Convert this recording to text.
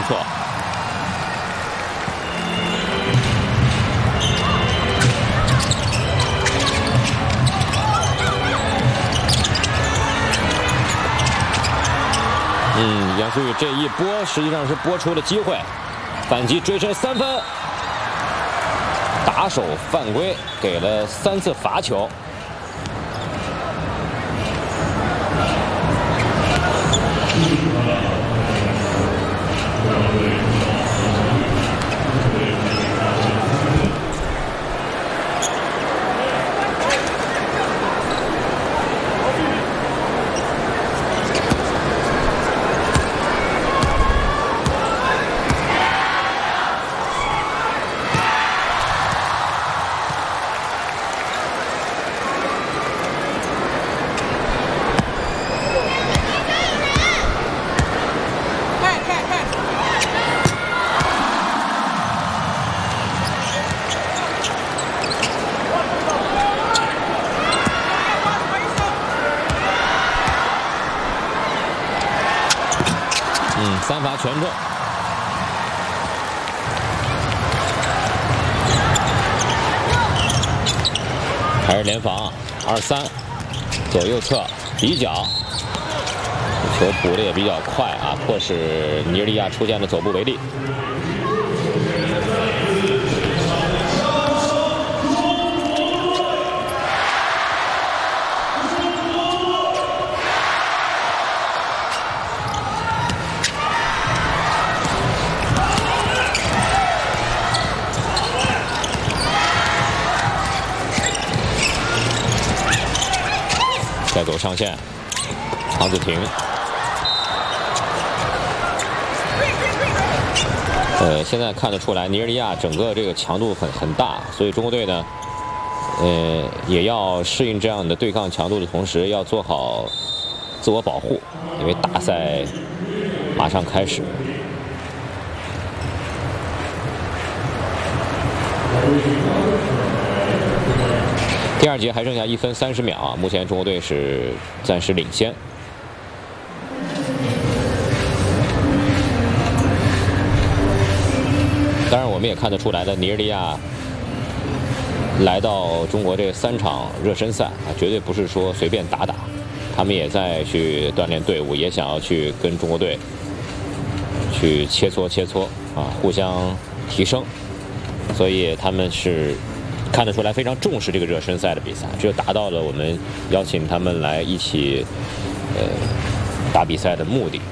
不错。杨舒宇这一波实际上是拨出了机会，反击追成3分，打手犯规，给了3次罚球。 3罚全中，还是联防2-3，左右侧底角，球补的也比较快啊，迫使尼日利亚出现了走步违例。 再走上线，唐子婷。现在看得出来，尼日利亚整个这个强度很大，所以中国队呢，也要适应这样的对抗强度的同时，要做好自我保护，因为大赛马上开始。 第2节还剩下1分30秒啊，目前中国队是暂时领先。当然，我们也看得出来的，尼日利亚来到中国这3场热身赛啊，绝对不是说随便打，他们也在去锻炼队伍，也想要去跟中国队去切磋啊，互相提升，所以他们是。 看得出来非常重视这个热身赛的比赛，这就达到了我们邀请他们来一起打比赛的目的。